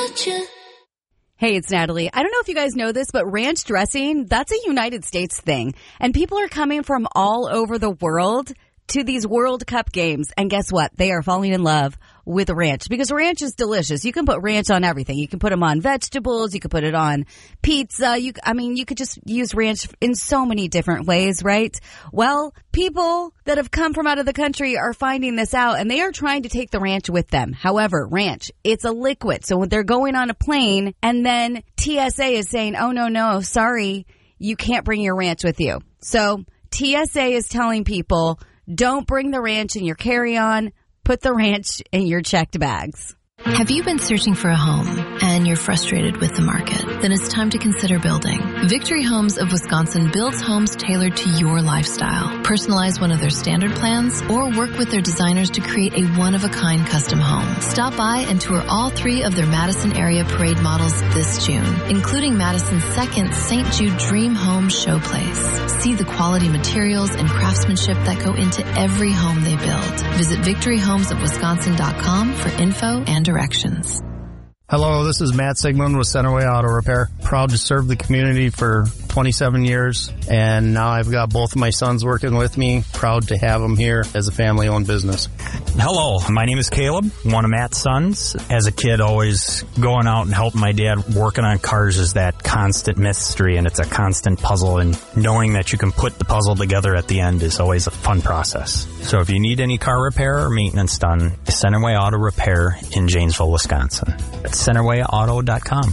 Hey, it's Natalie. I don't know if you guys know this, but ranch dressing, that's a United States thing. And people are coming from all over the world to these World Cup games. And guess what? They are falling in love with ranch because ranch is delicious. You can put ranch on everything. You can put them on vegetables. You can put it on pizza. You could just use ranch in so many different ways, right? Well, people that have come from out of the country are finding this out and they are trying to take the ranch with them. However, ranch, it's a liquid. So when they're going on a plane and then TSA is saying, oh, no, sorry, you can't bring your ranch with you. So TSA is telling people, don't bring the ranch in your carry-on. Put the ranch in your checked bags. Have you been searching for a home and you're frustrated with the market? Then it's time to consider building. Victory Homes of Wisconsin builds homes tailored to your lifestyle. Personalize one of their standard plans or work with their designers to create a one-of-a-kind custom home. Stop by and tour all 3 of their Madison area parade models this June, including Madison's second St. Jude Dream Home Showplace. See the quality materials and craftsmanship that go into every home they build. Visit victoryhomesofwisconsin.com for info and directions. Hello, this is Matt Sigmund with Centerway Auto Repair. Proud to serve the community for 27 years, and now I've got both of my sons working with me. Proud to have them here as a family-owned business. Hello, my name is Caleb, one of Matt's sons. As a kid, always going out and helping my dad working on cars is that constant mystery, and it's a constant puzzle, and knowing that you can put the puzzle together at the end is always a fun process. So if you need any car repair or maintenance done, Centerway Auto Repair in Janesville, Wisconsin. That's CenterwayAuto.com.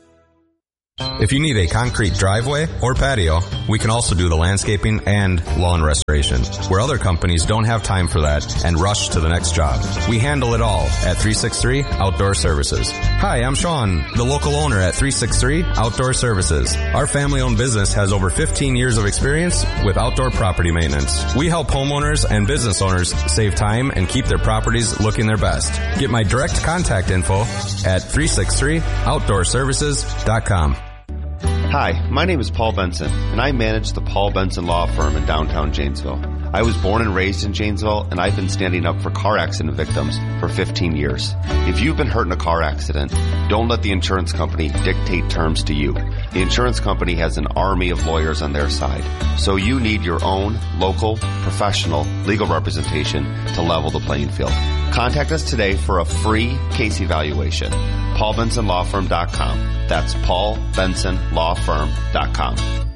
If you need a concrete driveway or patio, we can also do the landscaping and lawn restoration, where other companies don't have time for that and rush to the next job. We handle it all at 363 Outdoor Services. Hi, I'm Sean, the local owner at 363 Outdoor Services. Our family-owned business has over 15 years of experience with outdoor property maintenance. We help homeowners and business owners save time and keep their properties looking their best. Get my direct contact info at 363outdoorservices.com. Hi, my name is Paul Benson, and I manage the Paul Benson Law Firm in downtown Janesville. I was born and raised in Janesville, and I've been standing up for car accident victims for 15 years. If you've been hurt in a car accident, don't let the insurance company dictate terms to you. The insurance company has an army of lawyers on their side, so you need your own local, professional legal representation to level the playing field. Contact us today for a free case evaluation. PaulBensonLawFirm.com. That's PaulBensonLawFirm.com.